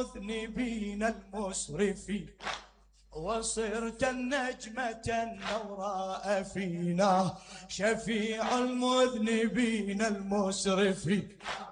المذنبين المسرفين، وصرت النجمة النوراء فينا، شفيع المذنبين المسرفين.